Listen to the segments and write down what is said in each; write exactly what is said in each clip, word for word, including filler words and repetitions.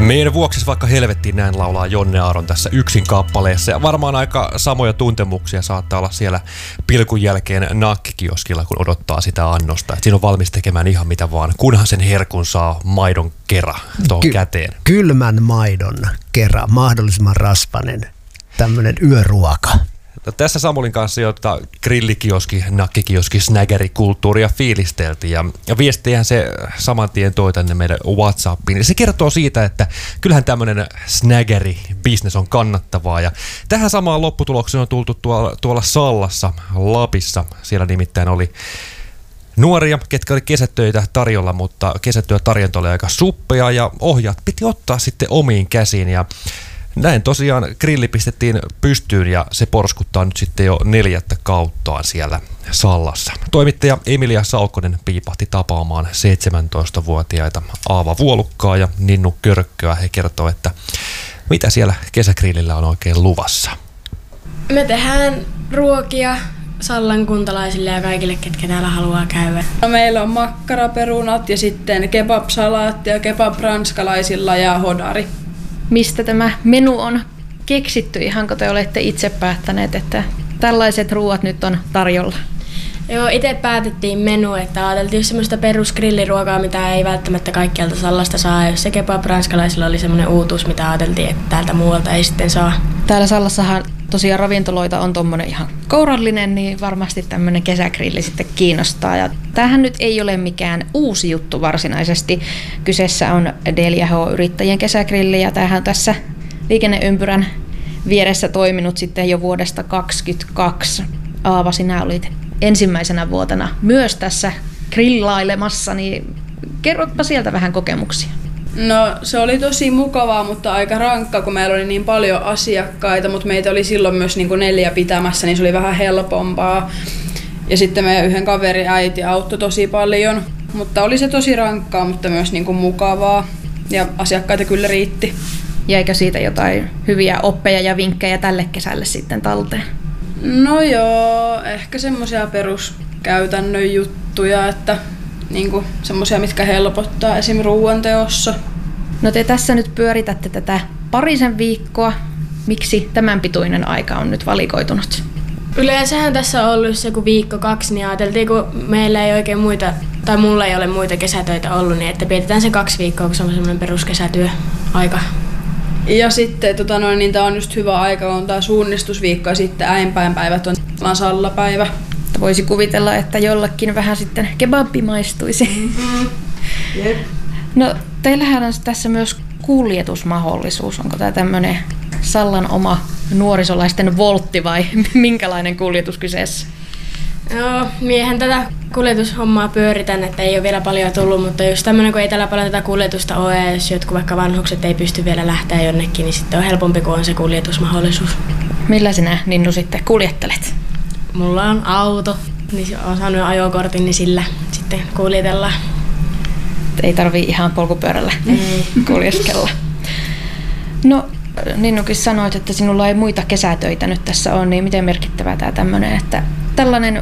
Meidän vuoksi vaikka helvettiin, näin laulaa Jonne Aaron tässä Yksin kappaleessa. Ja varmaan aika samoja tuntemuksia saattaa olla siellä pilkun jälkeen nakkikioskilla, kun odottaa sitä annosta. Et siinä on valmis tekemään ihan mitä vaan, kunhan sen herkun saa maidon kera tuohon Ky- käteen. Kylmän maidon kera, mahdollisimman rasvainen, tämmöinen yöruoka. No, tässä Samulin kanssa jota grillikioski, nakkikioski, snägerikulttuuria fiilisteltiin ja, ja viestiähän se saman tien toi tänne meidän WhatsAppiin. Ja se kertoo siitä, että kyllähän tämmöinen snägeri-business on kannattavaa ja tähän samaan lopputulokseen on tultu tuolla, tuolla Sallassa, Lapissa. Siellä nimittäin oli nuoria, ketkä oli kesätöitä tarjolla, mutta kesätyötarjonta oli aika suppea ja ohjaat piti ottaa sitten omiin käsiin ja näin tosiaan grilli pistettiin pystyyn ja se porskuttaa nyt sitten jo neljättä kauttaan siellä Sallassa. Toimittaja Emilia Saukkonen piipahti tapaamaan seitsemäntoistavuotiaita Aava Vuolukkaa ja Ninnu Körkköä. He kertoo, että mitä siellä kesägrillillä on oikein luvassa. Me tehdään ruokia Sallan kuntalaisille ja kaikille, ketkä täällä haluaa käydä. No, meillä on makkaraperunat ja sitten kebab-salaatti ja kebab ranskalaisilla ja hodari. Mistä tämä menu on keksitty, ihanko te olette itse päättäneet, että tällaiset ruuat nyt on tarjolla? Joo, itse päätettiin menu, että ajateltiin semmoista perusgrilliruokaa, mitä ei välttämättä kaikkialta Sallasta saa. Jos se kebab ranskalaisilla oli semmoinen uutuus, mitä ajateltiin, että täältä muualta ei sitten saa. Täällä Sallassahan tosiaan ravintoloita on tommonen ihan kourallinen, niin varmasti tämmöinen kesägrilli sitten kiinnostaa. Ja tämähän nyt ei ole mikään uusi juttu varsinaisesti. Kyseessä on Delia H-yrittäjien kesägrilli ja tämähän on tässä liikenneympyrän vieressä toiminut sitten jo vuodesta kaksituhattakaksikymmentäkaksi. Aava, sinä olit ensimmäisenä vuotena myös tässä grillailemassa, niin kerropa sieltä vähän kokemuksia. No, se oli tosi mukavaa, mutta aika rankka, kun meillä oli niin paljon asiakkaita, mutta meitä oli silloin myös niin kuin neljä pitämässä, niin se oli vähän helpompaa. Ja sitten meidän yhden kaverin äiti auttoi tosi paljon, mutta oli se tosi rankkaa, mutta myös niin kuin mukavaa ja asiakkaita kyllä riitti. Jäikö siitä jotain hyviä oppeja ja vinkkejä tälle kesälle sitten talteen? No joo, ehkä semmoisia peruskäytännön juttuja, että niinku semmoisia, mitkä helpottaa esim. Ruuanteossa. No te tässä nyt pyöritätte tätä parisen viikkoa. Miksi tämän pituinen aika on nyt valikoitunut? Yleensähän tässä on ollut se kun viikko kaksi, niin ajateltiin, kun meillä ei oikein muita, tai mulla ei ole muita kesätöitä ollut, niin että pidetään se kaksi viikkoa, kun se on semmoinen peruskesätyöaika. Ja sitten tota noin, niin tää on just hyvä aika, kun on tää suunnistusviikko ja sitten äimpäinpäivät on sallapäivä. Voisi kuvitella, että jollekin vähän sitten kebabbi maistuisi. Mm-hmm. Yep. No, teillähän on tässä myös kuljetusmahdollisuus. Onko tämä tämmöinen Sallan oma nuorisolaisten voltti vai minkälainen kuljetus kyseessä? Joo, miehen tätä kuljetushommaa pyöritän, että ei ole vielä paljon tullut, mutta just tämmöinen, kun ei täällä paljon tätä kuljetusta ole, ja jos jotkut vaikka vanhukset ei pysty vielä lähteä jonnekin, niin sitten on helpompi, kun on se kuljetusmahdollisuus. Millä sinä, Ninnu, sitten kuljettelet? Mulla on auto, niin olen saanut ajokortin, niin sillä sitten kuljetellaan. Ei tarvii ihan polkupyörällä ei kuljeskella. No, Ninnukin sanoit, että sinulla ei muita kesätöitä nyt tässä on, niin miten merkittävää tämä tämmöinen, että tällainen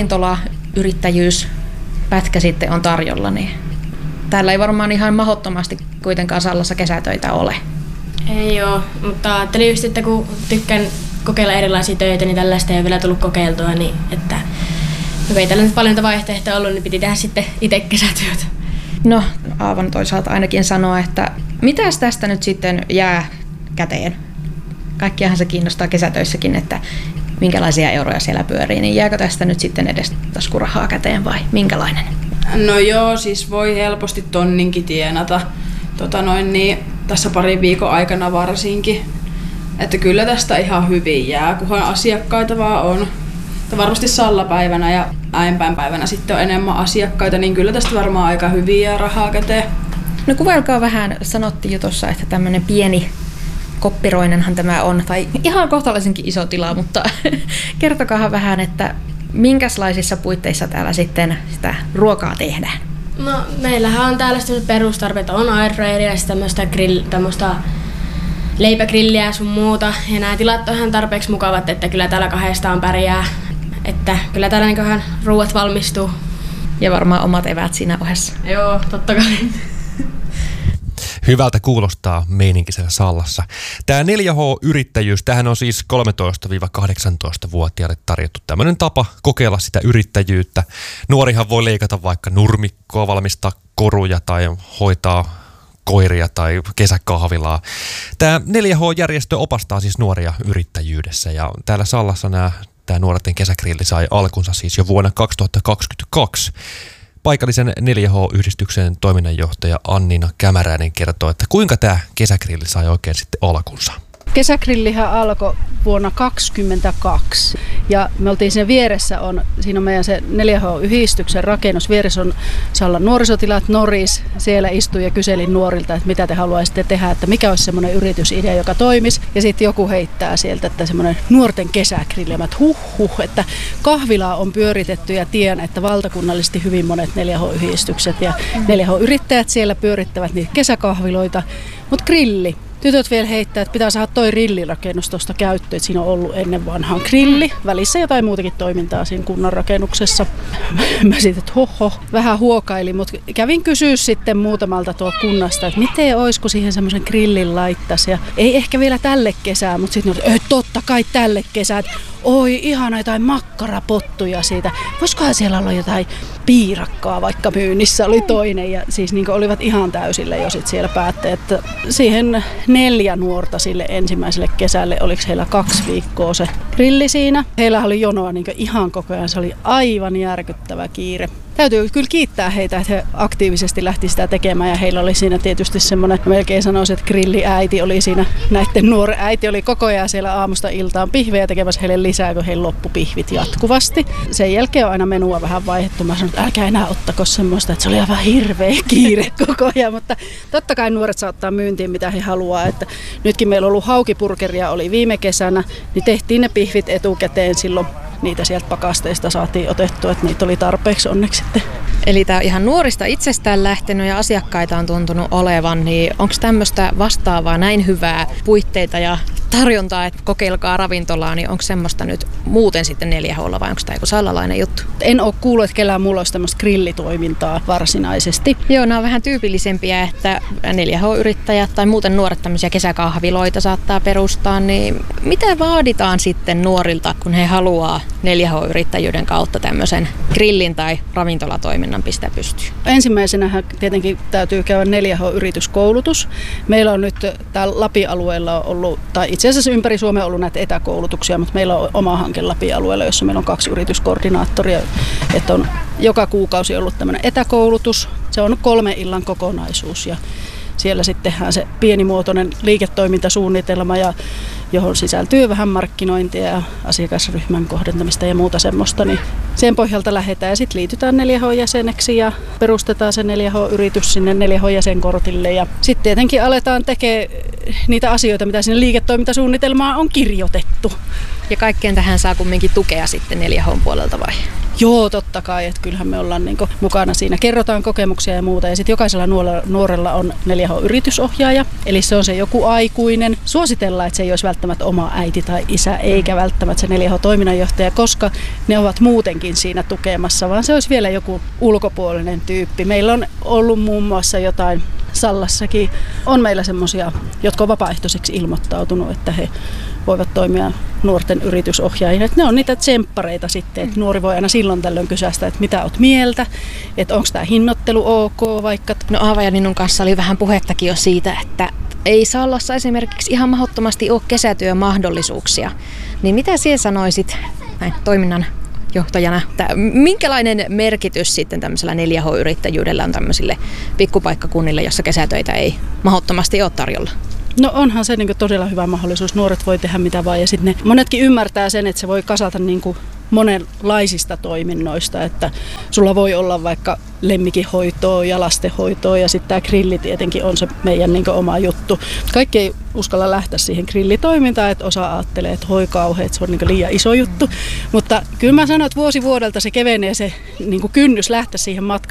ravintolayrittäjyyspätkä sitten on tarjolla, niin täällä ei varmaan ihan mahdottomasti kuitenkaan Sallassa kesätöitä ole. Ei ole, mutta ajattelin just, että kun tykkään kokeilla erilaisia töitä, niin tällaista ei ole vielä tullut kokeiltua, niin että no, ei tällä nyt paljon vaihtoehtoja ollut, niin piti tehdä sitten itse kesätyötä. No, Aavan toisaalta ainakin sanoa, että mitäs tästä nyt sitten jää käteen? Kaikkiahan se kiinnostaa kesätöissäkin, että minkälaisia euroja siellä pyörii, niin jääkö tästä nyt sitten edes taskurahaa käteen vai minkälainen? No joo, siis voi helposti tonninkin tienata tota noin, niin, tässä parin viikon aikana varsinkin. Että kyllä tästä ihan hyvin jää, kunhan asiakkaita vaan on. Että varmasti sallapäivänä ja äimpäinpäivänä sitten on enemmän asiakkaita, niin kyllä tästä varmaan aika hyvin jää rahaa käteen. No kuvailkaa vähän, sanottiin jo tuossa, että tämmöinen pieni koppiroinenhan tämä on, tai ihan kohtalaisenkin iso tila, mutta kertokaahan vähän, että minkälaisissa puitteissa täällä sitten sitä ruokaa tehdään? No meillähän on täällä sellaiset perustarpeet, on airfryeria ja tämmöistä grill, tämmöistä leipägrilliä ja sun muuta. Ja nämä tilat on ihan tarpeeksi mukavat, että kyllä täällä kahdestaan pärjää. Että kyllä täällä niinköhän ruuat valmistuu. Ja varmaan omat eväät siinä ohessa. Joo, totta kai. Hyvältä kuulostaa meininki siellä Sallassa. Tämä neljä H-yrittäjyys, tämähän on siis kolmetoista–kahdeksantoista-vuotiaille tarjottu tämmöinen tapa kokeilla sitä yrittäjyyttä. Nuorihan voi leikata vaikka nurmikkoa, valmistaa koruja tai hoitaa koiria tai kesäkahvilaa. Tämä neljä H-järjestö opastaa siis nuoria yrittäjyydessä ja täällä Sallassa nämä, tämä nuorten kesägrilli sai alkunsa siis jo vuonna kaksituhattakaksikymmentäkaksi. Paikallisen neljä H-yhdistyksen toiminnanjohtaja Annina Kämäräinen kertoo, että kuinka tämä kesägrilli sai oikein sitten alkunsa. Kesägrillihän alkoi vuonna kaksituhattakaksikymmentäkaksi ja me oltiin siinä vieressä, on, siinä on meidän se neljä H-yhdistyksen rakennus, vieressä on Sallan nuorisotilat Noris, siellä istuin ja kyselin nuorilta, että mitä te haluaisitte tehdä, että mikä olisi semmoinen yritysidea, joka toimisi ja sitten joku heittää sieltä, että semmoinen nuorten kesägrilli, että huh huh, että kahvilaa on pyöritetty ja tiedän, että valtakunnallisesti hyvin monet neljä H-yhdistykset ja neljä H-yrittäjät siellä pyörittävät niitä kesäkahviloita, mutta grilli. Tytöt vielä heittää, että pitää saada toi grillirakennus tuosta käyttöön, että siinä on ollut ennen vanhaan grilli. Välissä jotain muutakin toimintaa siinä kunnan rakennuksessa. Mä sitten, että hoho, vähän huokailin, mutta kävin kysyä sitten muutamalta tuo kunnasta, että miten olisiko siihen semmoisen grillin laittaisi. Ja ei ehkä vielä tälle kesään, mutta sitten että totta kai tälle kesään. Oi, ihana jotain makkarapottuja siitä. Voisikohan siellä olla jotain piirakkaa vaikka myynnissä oli toinen. Ja siis niin olivat ihan täysillä jo sit siellä päätteet, että siihen neljä nuorta sille ensimmäiselle kesälle, oliko heillä kaksi viikkoa se grilli siinä. Heillä oli jonoa niin ihan koko ajan, se oli aivan järkyttävä kiire. Täytyy kyllä kiittää heitä, että he aktiivisesti lähti sitä tekemään ja heillä oli siinä tietysti semmoinen, melkein sanoisin, että grilliäiti oli siinä, näiden nuori äiti oli koko ajan siellä aamusta iltaan pihvejä tekemässä heille lisää, kun heillä loppu pihvit jatkuvasti. Sen jälkeen on aina menua vähän vaihdettu. Mä sanoin, että älkää enää ottako semmoista, että se oli aivan hirveä kiire koko ajan, mutta totta kai nuoret saattaa myyntiin mitä he haluaa. Että nytkin meillä on ollut haukipurkeria oli viime kesänä, niin tehtiin ne pihvit etukäteen silloin. Niitä sieltä pakasteista saatiin otettua, että niitä oli tarpeeksi onneksi sitten. Eli tämä on ihan nuorista itsestään lähtenyt ja asiakkaita on tuntunut olevan, niin onko tämmöistä vastaavaa näin hyvää puitteita ja tarjontaa, että kokeilkaa ravintolaa, niin onko semmoista nyt muuten sitten neljä H:lla vai onko tämä joku sallalainen juttu? En ole kuullut, että kellään mulla olisi tämmöistä grillitoimintaa varsinaisesti. Joo, nämä on vähän tyypillisempiä, että neljä H-yrittäjät tai muuten nuoret tämmöisiä kesäkahviloita saattaa perustaa, niin mitä vaaditaan sitten nuorilta, kun he haluaa neljä H-yrittäjyyden kautta tämmöisen grillin tai ravintolatoiminnan pistää pystyyn? Ensimmäisenä tietenkin täytyy käydä neljä H-yrityskoulutus. Meillä on nyt täällä Lapin alueella ollut, tai itse asiassa ympäri Suomea on ollut näitä etäkoulutuksia, mutta meillä on oma hanke Lapin alueella, jossa meillä on kaksi yrityskoordinaattoria. Että on joka kuukausi ollut tämmöinen etäkoulutus. Se on kolme illan kokonaisuus ja siellä sitten tehdään se pienimuotoinen liiketoimintasuunnitelma, ja johon sisältyy vähän markkinointia ja asiakasryhmän kohdentamista ja muuta semmoista. Niin sen pohjalta lähdetään ja sitten liitytään neljä H-jäseneksi ja perustetaan se neljä H-yritys sinne neljä H-jäsenkortille. Ja sitten tietenkin aletaan tekemään niitä asioita, mitä sinne liiketoimintasuunnitelmaan on kirjoitettu. Ja kaikkeen tähän saa kumminkin tukea sitten neljä H:n puolelta vai? Joo, totta kai, että kyllähän me ollaan niinku mukana siinä. Kerrotaan kokemuksia ja muuta ja sitten jokaisella nuorella on neljä H-yritysohjaaja, eli se on se joku aikuinen. Suositellaan, että se ei olisi välttämättä oma äiti tai isä, eikä välttämättä se neljä H-toiminnanjohtaja, koska ne ovat muutenkin siinä tukemassa, vaan se olisi vielä joku ulkopuolinen tyyppi. Meillä on ollut muun muassa jotain, Sallassakin on meillä semmoisia, jotka on vapaaehtoiseksi ilmoittautunut, että he voivat toimia nuorten yritysohjaajina. Ne on niitä tsemppareita sitten, että nuori voi aina silloin tällöin kysästä, että mitä oot mieltä, että onko tämä hinnoittelu ok vaikka. No Aava ja Ninnun kanssa oli vähän puhettakin jo siitä, että ei Sallassa esimerkiksi ihan mahdottomasti ole kesätyömahdollisuuksia. Niin mitä sinä sanoisit näin toiminnan johtajana, että minkälainen merkitys sitten tämmöisellä neljä H-yrittäjyydellä on tämmöisille pikkupaikkakunnille, jossa kesätöitä ei mahdottomasti ole tarjolla? No onhan se niin kuin todella hyvä mahdollisuus. Nuoret voi tehdä mitä vaan ja sitten ne monetkin ymmärtää sen, että se voi kasata niin kuin monenlaisista toiminnoista, että sulla voi olla vaikka lemmikinhoitoa ja lastenhoitoa ja sitten tämä grilli tietenkin on se meidän niin kuin oma juttu. Kaikki ei uskalla lähteä siihen grillitoimintaan, että osa ajattelee, että hoi kauhean, että se on niin kuin liian iso juttu, mutta kyllä mä sanon, että vuosi vuodelta se kevenee se niin kuin kynnys lähteä siihen matkaan.